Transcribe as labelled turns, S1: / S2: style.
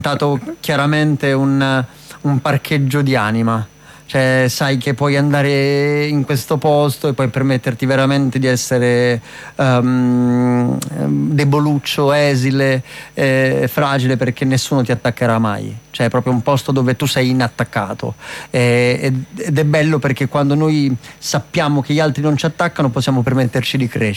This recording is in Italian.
S1: stato chiaramente un parcheggio di anima. Cioè, sai che puoi andare in questo posto e puoi permetterti veramente di essere deboluccio, esile, fragile, perché nessuno ti attaccherà mai. Cioè, è proprio un posto dove tu sei inattaccato. Ed è bello perché quando noi sappiamo che gli altri non ci attaccano, possiamo permetterci di crescere.